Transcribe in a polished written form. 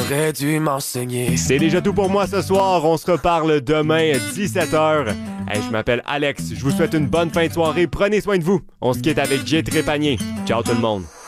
t'aurais dû m'enseigner. C'est déjà tout pour moi ce soir. On se reparle demain à 17h. Hey, je m'appelle Alex. Je vous souhaite une bonne fin de soirée. Prenez soin de vous. On se quitte avec Jay Trépanier. Ciao tout le monde.